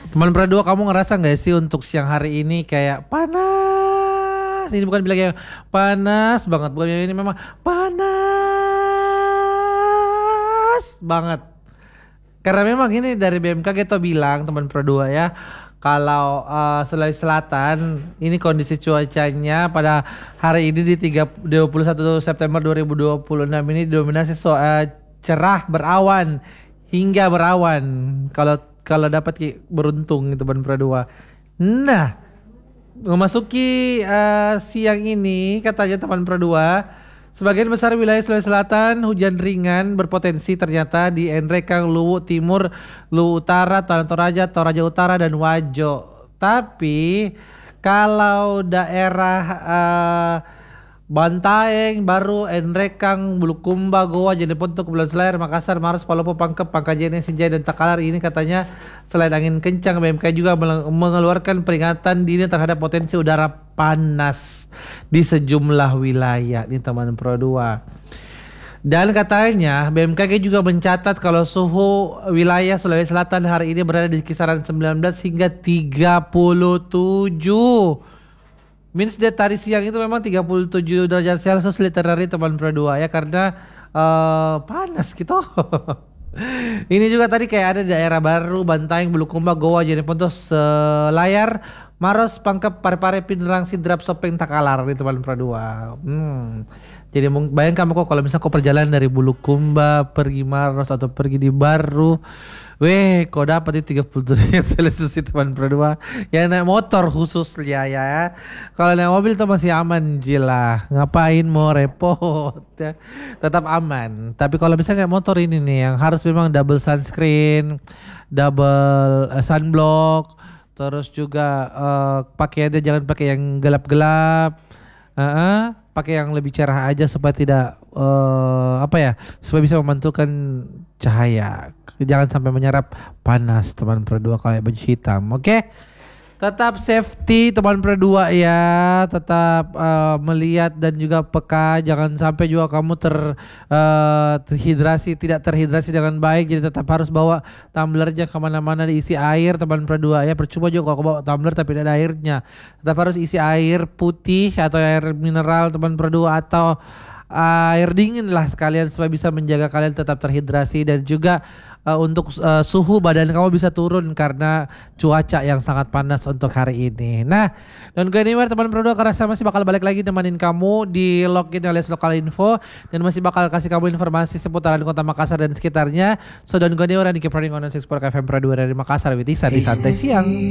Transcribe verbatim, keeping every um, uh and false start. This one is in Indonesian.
Teman Pradua, kamu ngerasa gak sih untuk siang hari ini kayak panas? Ini bukan bilang yang panas banget, bukan ini memang panas banget. Karena memang ini dari B M K G tuh bilang teman Pradua ya, kalau uh, Sulawesi Selatan ini kondisi cuacanya pada hari ini di dua puluh satu September dua ribu dua puluh enam ini didominasi soal cerah berawan hingga berawan. Kalau kalau dapat beruntung teman Pradua. Nah, memasuki uh, siang ini katanya teman Pradua, sebagian besar wilayah Sulawesi Selatan hujan ringan berpotensi ternyata di Nrekang, Luwu Timur, Luwu Utara, Toraja, Toraja Utara dan Wajo. Tapi kalau daerah uh, Bantaeng, Baru, Nrekang, Bulukumba, Goa, Jeneponto, Kepulauan Selayar, Makassar, Maros, Palopo, Pangkep, Pangkajene, Sinjai dan Takalar ini katanya selain angin kencang, B M K juga mengeluarkan peringatan dini terhadap potensi udara panas di sejumlah wilayah nih teman Pradua. Dan katanya B M K G juga mencatat kalau suhu wilayah Sulawesi Selatan hari ini berada di kisaran sembilan belas hingga tiga puluh tujuh. Means that tadi siang itu memang tiga puluh tujuh derajat Celcius literally teman Pradua ya, karena uh, panas gitu. Ini juga tadi kayak ada daerah Baru, Bantaeng, Bulukumba, Goa, Jeneponto, Selayar, Maros, Pangkep, Parepare, Pinerang, Sidrap, Sopeng, Takalar nih teman Pradua. Hmm. Jadi bayangkan kok kalau misalnya kau perjalanan dari Bulukumba pergi Maros atau pergi di Baru, weh kau dapat itu tiga puluh derajat Celcius teman Pradua. Yang naik motor khusus ya ya. Kalau naik mobil tuh masih aman jilah. Ngapain mau repot ya. Tetap aman. Tapi kalau misalnya naik motor ini nih yang harus memang double sunscreen, double uh, sunblock, terus juga uh, pakaiannya jangan pakai yang gelap-gelap. Uh-uh, pakai yang lebih cerah aja supaya tidak uh, apa ya, supaya bisa memantulkan cahaya, jangan sampai menyerap panas teman Pradua kalau baju hitam. Oke, okay? Tetap safety teman Pradua ya, tetap uh, melihat dan juga peka, jangan sampai juga kamu ter uh, terhidrasi, tidak terhidrasi dengan baik. Jadi tetap harus bawa tumblernya kemana-mana, diisi air teman Pradua ya. Percuma juga kalau bawa tumbler tapi tidak ada airnya, tetap harus isi air putih atau air mineral teman Pradua, atau air dingin lah sekalian supaya bisa menjaga kalian tetap terhidrasi dan juga uh, untuk uh, suhu badan kamu bisa turun karena cuaca yang sangat panas untuk hari ini. Nah, don't go anywhere teman Pradua, karena saya masih bakal balik lagi nemenin kamu di Login alias Lokal Info dan masih bakal kasih kamu informasi seputaran Kota Makassar dan sekitarnya. So don't go anywhere and keep running on six four K F M Pradua dari Makassar with Isa di Santai Siang.